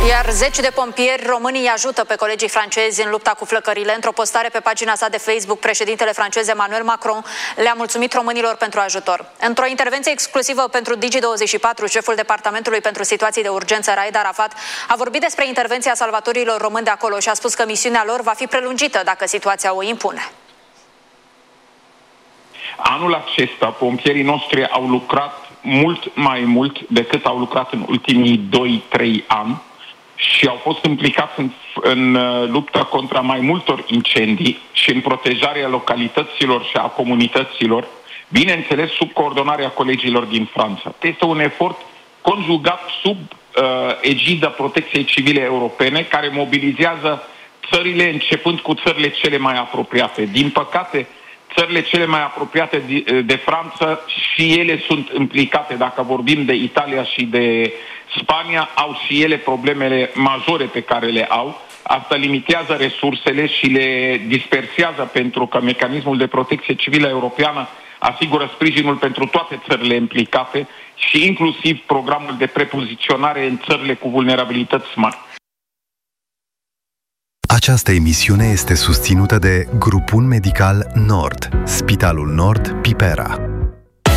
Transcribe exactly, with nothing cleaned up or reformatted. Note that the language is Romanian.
Iar zeci de pompieri români îi ajută pe colegii francezi în lupta cu flăcările. Într-o postare pe pagina sa de Facebook, președintele francez Emmanuel Macron le-a mulțumit românilor pentru ajutor. Într-o intervenție exclusivă pentru Digi douăzeci și patru, șeful Departamentului pentru Situații de Urgență, Raed Arafat, a vorbit despre intervenția salvatorilor români de acolo și a spus că misiunea lor va fi prelungită dacă situația o impune. Anul acesta, pompierii noștri au lucrat mult mai mult decât au lucrat în ultimii doi trei ani și au fost implicați în, în lupta contra mai multor incendii și în protejarea localităților și a comunităților, bineînțeles sub coordonarea colegilor din Franța. Este un efort conjugat sub uh, egida Protecției Civile Europene, care mobilizează țările începând cu țările cele mai apropiate. Din păcate, țările cele mai apropiate de, de Franța și ele sunt implicate. Dacă vorbim de Italia și de Spania, au și ele problemele majore pe care le au. Asta limitează resursele și le dispersează, pentru că mecanismul de protecție civilă europeană asigură sprijinul pentru toate țările implicate și inclusiv programul de prepoziționare în țările cu vulnerabilități mari. Această emisiune este susținută de Grupul Medical Nord, Spitalul Nord Pipera.